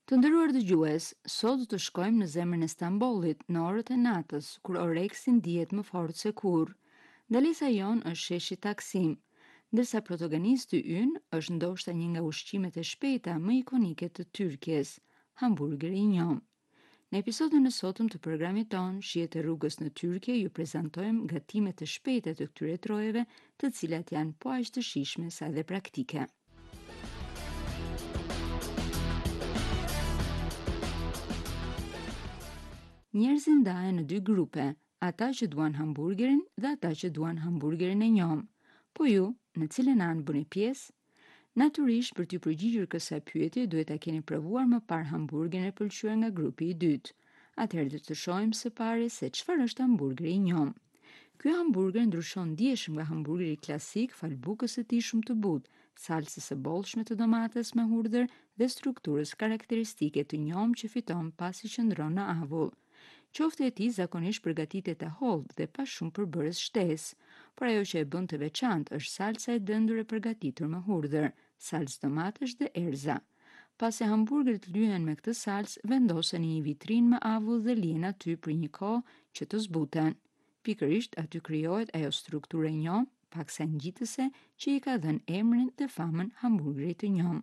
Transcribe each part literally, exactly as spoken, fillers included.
Të nderuar dëgjues, sot do të shkojmë në zemrën e Stambollit në orët e natës, kur Oreksi ndihet më fort se kurrë. Ndalesa jon është sheshi Taksim, ndërsa protagonisti ynë është ndoshta një nga ushqimet e shpejta më ikonike të Tyrkjes, hamburgeri i njom. Në episodin e sotëm të programit ton, Shihet e rrugës në Tyrkje, ju prezantojmë gatimet e shpejta të këtyre trojeve, të cilat janë po aq të shijshme sa edhe praktike. Njerëzit ndahen në dy grupe, ata që duan hamburgerin dhe ata që duan hamburgerin e njom. Po ju, në cilën anë bëni pjesë? Natyrisht, për t'ju përgjigjur kësaj pyetje, duhet ta keni provuar më parë hamburgerin e pëlqyer nga grupi i dytë. Atëherë do të shohim së pari se çfarë është hamburgeri i njom. Ky hamburger ndryshon ndjeshëm nga hamburgeri klasik fal bukës së tij shumë të butë, salsës së bollshme të domates me hudhër dhe strukturës karakteristike të njom që fiton pasi qëndron në avull. Qofte e tij zakonisht përgatitet e hollë dhe pa shumë përbërës shtesë, por ajo që e bën të veçantë është salsa e dëndur e përgatitur me hudhër, salsë domatesh dhe erza. Pasi hamburgerit lyhen me këtë salsë, vendosen në një vitrinë me avull dhe lihen aty për një kohë që të zbuten. Pikërisht aty krijohet ajo strukturë e njom, paksa ngjitëse, që i ka dhënë emrin dhe famën hamburgerit të njom.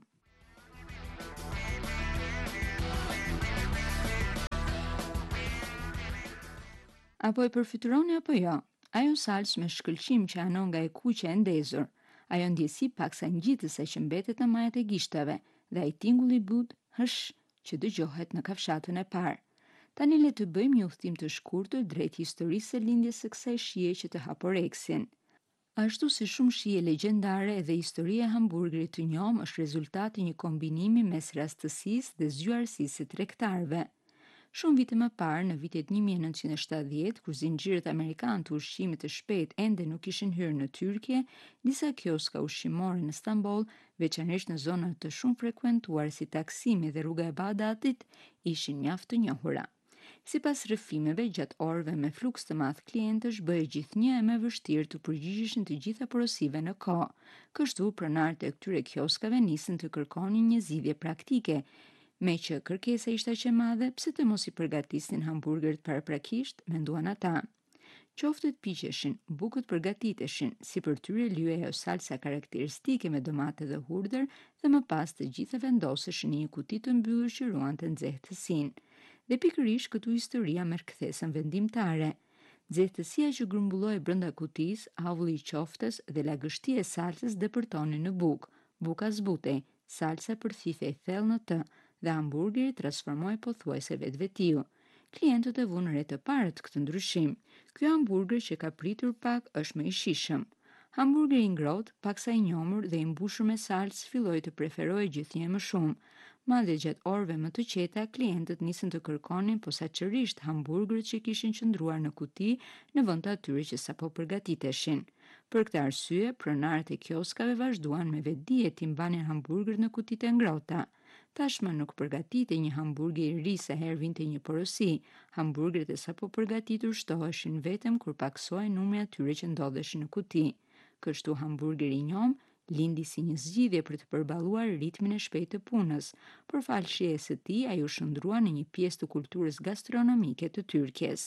Apo e përfytyroni apo jo? Ajo salsë me shkëlqim që anon nga e kuqe e ndezur, ajo ndjesi paksa ngjitëse që mbetet në majat e gishtave dhe ai tingull i butë hësh që dëgjohet në kafshatën e parë. Tani le të bëjmë një udhtim të shkurtër drejt historisë së lindjes së kësaj shije që të hap Oreksin. Ashtu si shumë shije legjendare, edhe historia e hamburgerit të njom është rezultati i një kombinimi mes rastësisë dhe zgjuarsisë së tregtarëve. Shumë vite më parë, në vitet një mijë e nëntëqind e shtatëdhjetë, kur zinxhirët amerikanë të ushqimit të shpejtë ende nuk ishin hyrë në Tyrkje, disa kioska ushqimore në Stamboll, veçanërisht në zona të shumë frekuentuar si Taksimi dhe rruga e Bagdatit, ishin mjaft të njohura. Sipas rrëfimeve, gjatë orëve me fluks të madh klientësh, bëhej gjithnjë e më vështirë të përgjigjeshin të gjitha porosive në kohë. Kështu, pronarët e këtyre kioskave nisën të kërkonin një zgjidhje praktike. Me që kërkesa ishte aq e madhe, pse të mos i përgatisnin hamburgerit paraprakisht, menduan ata. Qoftë të piqeshin, bukët përgatiteshin, si për tyre lyhej ajo salsa karakteristike me domate dhe hudhër dhe më pas të gjitha vendoseshin në një kuti të mbyllur që ruante nxehtësinë. Dhe pikërisht këtu historia merr kthesën vendimtare. Nxehtësia që grumbulloi brenda kutisë, avulli i qoftes dhe lagështia e salsës depërtonin në bukë. Buka zbutej, salsa përthithej thellë në të dhe hamburgeri transformoi pothuajse vetvetiu. Klientët e vunë re të parët këtë ndryshim. Ky hamburger që ka pritur pak është më i shijshëm. Hamburgeri i ngrohtë, paksa i njohur dhe i mbushur me salsë filloi të preferojë gjithnjë më shumë. Madje gjatë orëve më të qeta, klientët nisën të kërkonin posaçërisht hamburgerët që kishin qëndruar në kuti në vend të atyre që sapo përgatiteshin. Për këtë arsye, pronarët e kioskave vazhduan me vetdije të mbanin hamburgerët në kutitë e ngrohta. Tashmë nuk përgatitej një hamburger i ri sa herë vinte një porosi. Hamburgerët e sapo përgatitur shtoheshin vetëm kur paksohej numri atyre që ndodheshin në kuti. Kështu hamburgeri i njom lindi si një zgjidhje për të përballuar ritmin e shpejtë të punës. Por fal shijes së tij, ai u shndrua në një pjesë të kulturës gastronomike të Tyrkjes.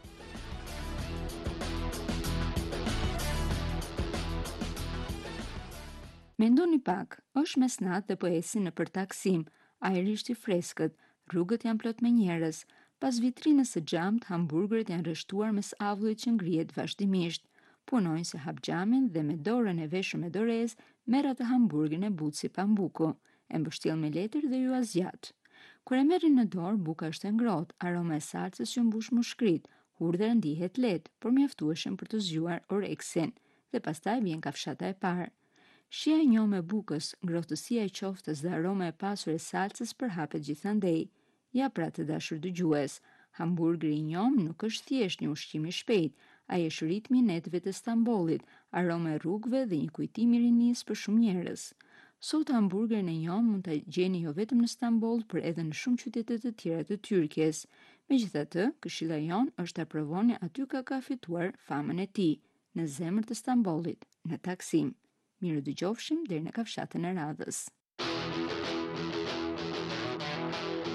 Mendoni pak, është mesnatë dhe po esin nëpër Taksim, ajri është i freskët, rrugët janë plot me njerëz. Pas vitrinës së xhamt, hamburgerët janë rreshtuar mes avullit që ngrihet vazhdimisht. Punojnë se hap xhamin dhe me dorën e veshur me dorez merr atë hamburgerin e butë si pambuku, e mbështjell me letër dhe ju azgjat. Kur e merrin në dorë, buka është e ngrohtë, aroma e salcës që mbush mushkrit, hudhra ndihet lehtë, por mjaftueshëm për të zgjuar Oreksin, dhe pastaj vjen kafshata e parë. Shija e njohur e bukës, ngrohtësia e qoftës dhe aroma e pasur e salcës përhapet gjithandej. Ja pra të dashur dëgjues, hamburgeri i njom nuk është thjesht një ushqim i shpejtë, ai është ritmi i netëve të Stambollit, aroma e rrugëve dhe një kujtim i rinisë për shumë njerëz. Sot hamburgerin e njom mund ta gjeni jo vetëm në Stamboll, por edhe në shumë qytete të tjera të Tyrkjes. Megjithatë, këshilla jon është ta provoni aty ka ka fituar famën e tij, në zemër të Stambollit, në Taksim. Mirë dëgjofshim deri në kafshatën e radhës.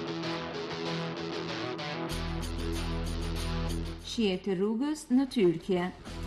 Shihet e rrugës në Tyrkje.